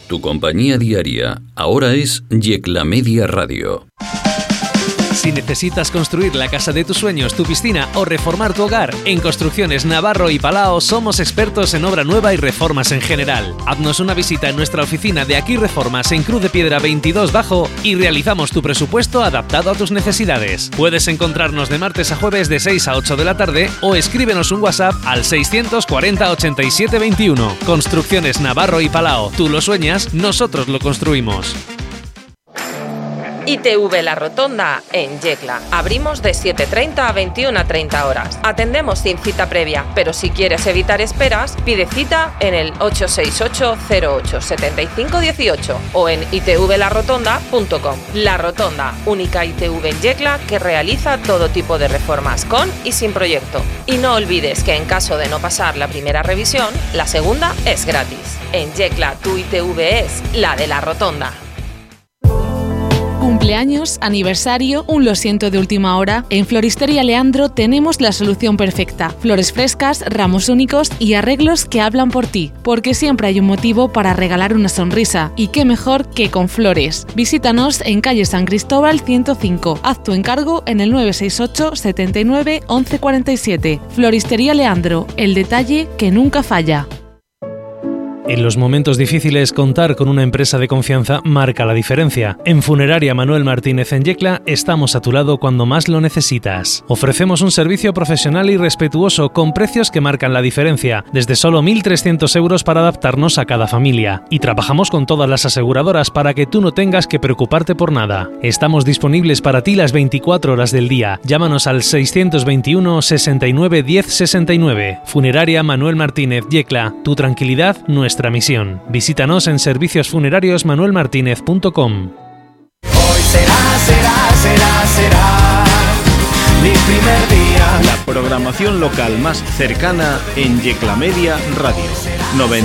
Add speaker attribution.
Speaker 1: Tu compañía diaria ahora es Yecla Media Radio.
Speaker 2: Si necesitas construir la casa de tus sueños, tu piscina o reformar tu hogar, en Construcciones Navarro y Palao somos expertos en obra nueva y reformas en general. Haznos una visita en nuestra oficina de Aquí Reformas en Cruz de Piedra 22 Bajo y realizamos tu presupuesto adaptado a tus necesidades. Puedes encontrarnos de martes a jueves de 6 a 8 de la tarde o escríbenos un WhatsApp al 640 87 21. Construcciones Navarro y Palao. Tú lo sueñas, nosotros lo construimos.
Speaker 3: ITV La Rotonda en Yecla. Abrimos de 7:30 a 21:30 horas. Atendemos sin cita previa, pero si quieres evitar esperas, pide cita en el 868-08-7518 o en itvlarotonda.com. La Rotonda, única ITV en Yecla que realiza todo tipo de reformas con y sin proyecto. Y no olvides que en caso de no pasar la primera revisión, la segunda es gratis. En Yecla, tu ITV es la de La Rotonda.
Speaker 4: Cumpleaños, aniversario, un lo siento de última hora. En Floristería Leandro tenemos la solución perfecta. Flores frescas, ramos únicos y arreglos que hablan por ti. Porque siempre hay un motivo para regalar una sonrisa. Y qué mejor que con flores. Visítanos en calle San Cristóbal 105. Haz tu encargo en el 968 79 11 47. Floristería Leandro, el detalle que nunca falla.
Speaker 2: En los momentos difíciles, contar con una empresa de confianza marca la diferencia. En Funeraria Manuel Martínez en Yecla estamos a tu lado cuando más lo necesitas. Ofrecemos un servicio profesional y respetuoso con precios que marcan la diferencia, desde solo 1.300 euros para adaptarnos a cada familia. Y trabajamos con todas las aseguradoras para que tú no tengas que preocuparte por nada. Estamos disponibles para ti las 24 horas del día. Llámanos al 621 69 10 69. Funeraria Manuel Martínez Yecla. Tu tranquilidad, nuestra misión. Visítanos en serviciosfunerariosmanuelmartinez.com.
Speaker 5: Hoy será mi primer día.
Speaker 6: La programación local más cercana en Yecla Media Radio.